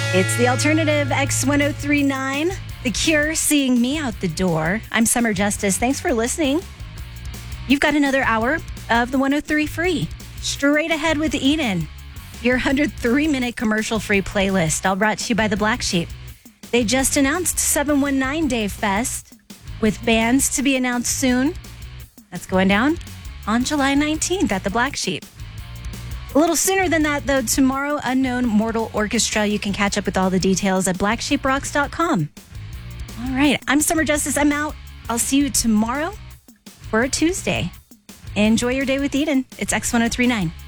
It's the alternative X1039. The Cure, Seeing Me Out the Door. I'm Summer Justice. Thanks for listening. You've got another hour of the 103 free. Straight ahead with Eden, your 103-minute commercial-free playlist, all brought to you by the Black Sheep. They just announced 719 Dave Fest with bands to be announced soon. That's going down on July 19th at the Black Sheep. A little sooner than that, though, tomorrow, Unknown Mortal Orchestra. You can catch up with all the details at blacksheeprocks.com. All right, I'm Summer Justice. I'm out. I'll see you tomorrow for a Tuesday. Enjoy your day with Eden. It's X1039.